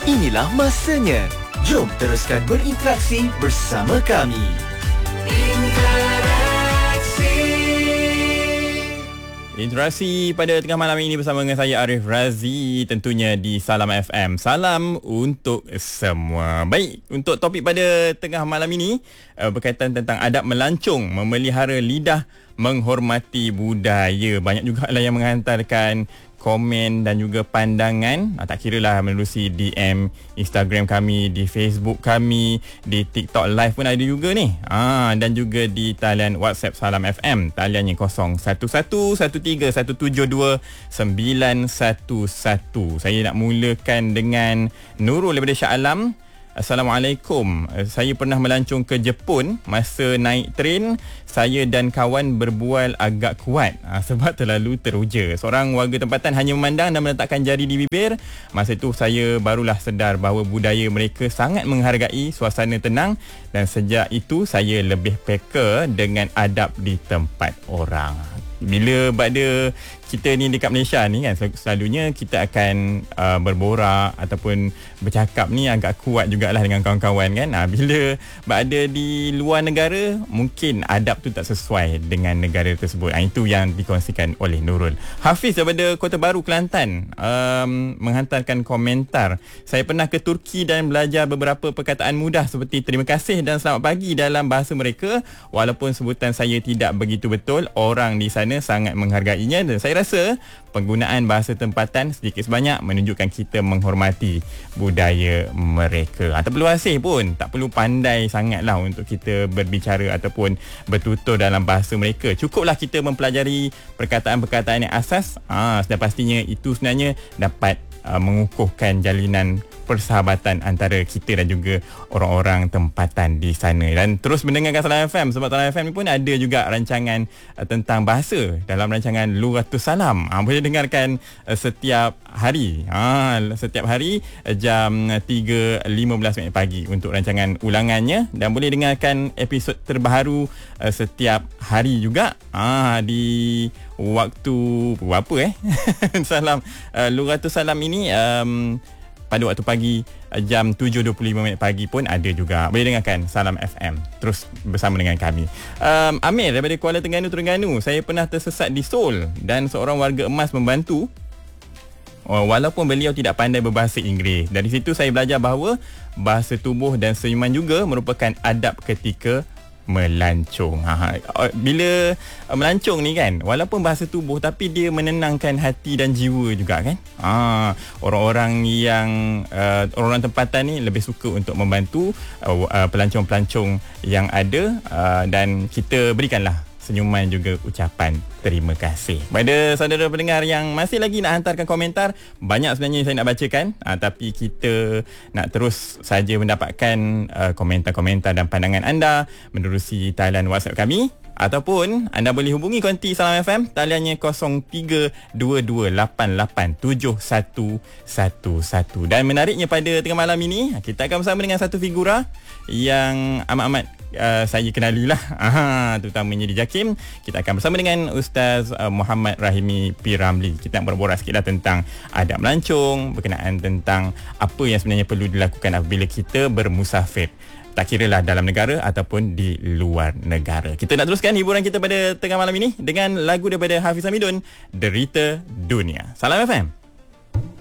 Inilah masanya. Jom teruskan berinteraksi bersama kami. Interaksi pada tengah malam ini bersama dengan saya Arif Razi, tentunya di Salam FM. Salam untuk semua. Baik, untuk topik pada tengah malam ini berkaitan tentang adab melancong, memelihara lidah, menghormati budaya. Banyak juga lah yang menghantarkan komen dan juga pandangan, tak kira lah menerusi DM Instagram kami, di Facebook kami, di TikTok live pun ada juga ni, dan juga di talian WhatsApp Salam FM, taliannya 011113729111. Saya nak mulakan dengan Nurul daripada Shah Alam. Assalamualaikum. Saya pernah melancong ke Jepun. Masa naik train, saya dan kawan berbual agak kuat sebab terlalu teruja. Seorang warga tempatan hanya memandang dan meletakkan jari di bibir. Masa itu saya barulah sedar bahawa budaya mereka sangat menghargai suasana tenang, dan sejak itu saya lebih peka dengan adab di tempat orang. Bila pada kita ni dekat Malaysia ni kan, selalunya kita akan berborak ataupun bercakap ni agak kuat jugalah dengan kawan-kawan kan. Bila berada di luar negara, mungkin adab tu tak sesuai dengan negara tersebut. Itu yang dikongsikan oleh Nurul. Hafiz daripada Kota Baru, Kelantan, menghantarkan komentar. Saya pernah ke Turki dan belajar beberapa perkataan mudah seperti terima kasih dan selamat pagi dalam bahasa mereka. Walaupun sebutan saya tidak begitu betul, orang di sana sangat menghargainya, dan saya rasa penggunaan bahasa tempatan sedikit sebanyak menunjukkan kita menghormati budaya mereka. Tak perlu asing pun, tak perlu pandai sangatlah untuk kita berbicara ataupun bertutur dalam bahasa mereka. Cukuplah kita mempelajari perkataan-perkataan yang asas. Sudah pastinya itu sebenarnya dapat mengukuhkan jalinan persahabatan antara kita dan juga orang-orang tempatan di sana. Dan terus mendengarkan Salam FM, sebab Salam FM ni pun ada juga rancangan tentang bahasa dalam rancangan Lughatus Salam. Boleh dengarkan setiap hari, setiap hari jam 3.15 pagi untuk rancangan ulangannya, dan boleh dengarkan episod terbaru setiap hari juga di waktu berapa Salam Lughatus Salam ini pada waktu pagi jam 7.25 pagi pun ada juga. Boleh dengarkan Salam FM terus bersama dengan kami. Amir daripada Kuala Terengganu. Saya pernah tersesat di Seoul dan seorang warga emas membantu walaupun beliau tidak pandai berbahasa Inggeris. Dari situ saya belajar bahawa bahasa tubuh dan senyuman juga merupakan adab ketika melancong. Bila melancong ni kan, walaupun bahasa tubuh tapi dia menenangkan hati dan jiwa juga kan. Orang-orang yang orang tempatan ni lebih suka untuk membantu pelancong-pelancong yang ada, dan kita berikanlah senyuman juga ucapan terima kasih. Pada saudara pendengar yang masih lagi nak hantarkan komentar, banyak sebenarnya saya nak bacakan, tapi kita nak terus saja mendapatkan komentar-komentar dan pandangan anda menerusi talian WhatsApp kami, ataupun anda boleh hubungi konti Salam FM, taliannya 0322887111. Dan menariknya pada tengah malam ini, kita akan bersama dengan satu figura yang amat-amat saya kenalilah, terutamanya di JAKIM. Kita akan bersama dengan Ustaz Muhammad Rahimi P. Ramli. Kita nak berborak sikitlah tentang adab melancong, berkenaan tentang apa yang sebenarnya perlu dilakukan apabila kita bermusafir, tak kiralah dalam negara ataupun di luar negara. Kita nak teruskan hiburan kita pada tengah malam ini dengan lagu daripada Hafiz Hamidun, Derita Dunia. Salam FM.